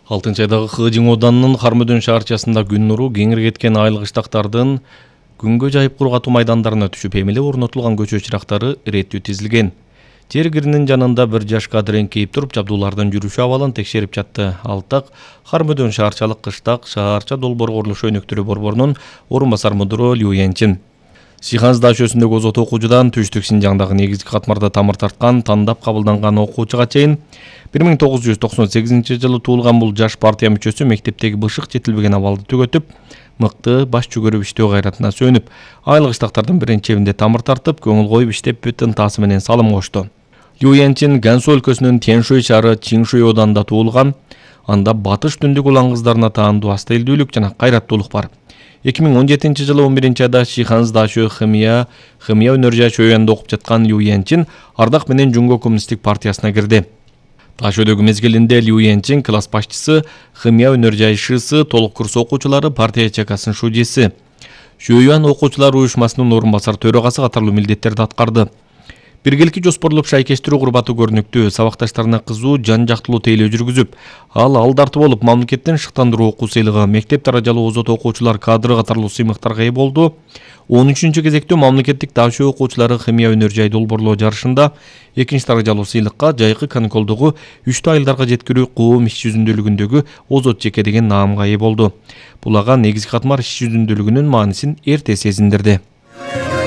6 айдагы Хыжың оданынын Хармөдөн шаарчасында күн нуру кеңири кеткен айлык ыштактардын күнгө жайып кургатуу майдандарына түшүп, эмеле орнотулган көчө чырактары иреттүү тизилген. Тергиринин жанында бир жаш кадыр эңкейип туруп, жабдуулардын жүрүшү абалын текшерип жатты. Ал так Хармөдөн шаарчалык кыштак шаарча долбоор курулушу өнүктүрүү борборунун орун басар мудуру Лю Янчин. Сиханс дашөсүндөгү озот окуучудан түштүк Синжаңдагы негизги катмарда тамыр тарткан, тандап кабылданган окуучуга чейин 1998 жылы туулган бул жаш партия мүчөсү мектептеги бышык жетилбеген абалды түгөтүп, мыкты баш жүгөрүп иштөө кайратына сөнүп, айлык ыштактардын биринчебинде тамыр тартып, көңүл коюп иштеп ынтасы менен салым кошту. Лю Янчин Гансу өлкөсүнүн Тяншуй шаары Чиншуй оданында туулган. Анда батыш түндүк улан кыздарына таандуу аста элдүүлүк жана кайраттуулук бар. 2017 жылы 11 айда Сиханс Дашө химия өнөр жай чөйөнүндө окуп жаткан Лю Янчин Ардак менен Жунго коммунисттик партиясына кирди. Дашөдөгү мезгилинде Лю Янчин класс башчысы, химия өнөр жай ШС толук курс окуучулары партия ЧКсынын шудиси. Шөйөн окуучулар уюшмасынын орун басар төрагасы катарлуу милдеттерди аткарды. Биргеликке жоспорлоп шайкештирүү курбаты көрүнүктүү, сабакташтарына кызуу жан жактылуу тейлөө жүргүзүп, ал дарты болуп, мамлекеттин шыктандыруу окуу сыйлыгы, мектеп даражалуу озот окуучулар кадры катарлуу сыймыктарга ээ болду. 13-чү кезектөө мамлекеттик Дашө окуучулары химия өнөр жай долбоорлоо жарышында 2-чи даражалуу сыйлыкка жайкы каникулдугу 3 айылдарга жеткирүү коом иш жүзүндүүлүгүндөгү озот жеке деген наамга ээ болду. Бул ага негизги катмар иш жүзүндүүлүгүнүн маанисин эрте сезиндирди.